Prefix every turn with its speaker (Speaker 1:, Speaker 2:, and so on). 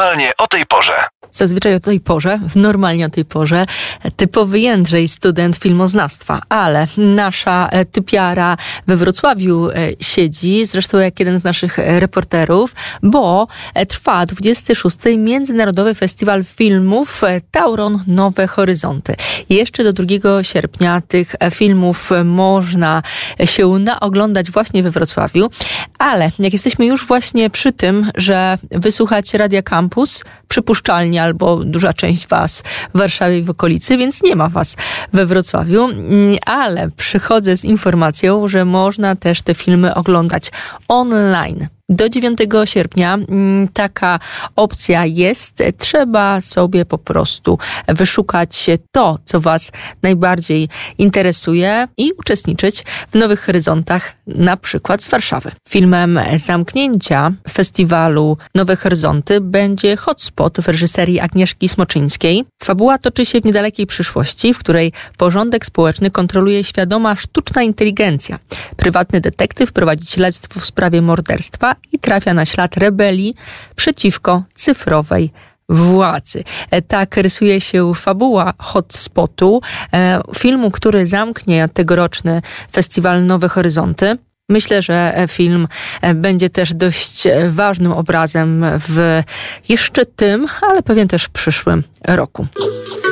Speaker 1: Normalnie o tej porze.
Speaker 2: Zazwyczaj o tej porze, normalnie o tej porze, typowy Jędrzej, student filmoznawstwa, ale nasza typiara we Wrocławiu siedzi, zresztą jak jeden z naszych reporterów, bo trwa 26. Międzynarodowy Festiwal Filmów Tauron Nowe Horyzonty. Jeszcze do 2 sierpnia tych filmów można się naoglądać właśnie we Wrocławiu, ale jak jesteśmy już właśnie przy tym, że wysłuchać Radia Campus, przypuszczalnie albo duża część was w Warszawie i w okolicy, więc nie ma was we Wrocławiu, ale przychodzę z informacją, że można też te filmy oglądać online. Do 9 sierpnia taka opcja jest. Trzeba sobie po prostu wyszukać to, co was najbardziej interesuje i uczestniczyć w Nowych Horyzontach, na przykład z Warszawy. Filmem zamknięcia festiwalu Nowe Horyzonty będzie Hotspot w reżyserii Agnieszki Smoczyńskiej. Fabuła toczy się w niedalekiej przyszłości, w której porządek społeczny kontroluje świadoma sztuczna inteligencja. Prywatny detektyw prowadzi śledztwo w sprawie morderstwa i trafia na ślad rebelii przeciwko cyfrowej władzy. Tak rysuje się fabuła Hotspotu, filmu, który zamknie tegoroczny festiwal Nowe Horyzonty. Myślę, że film będzie też dość ważnym obrazem w jeszcze tym, ale pewnie też w przyszłym roku.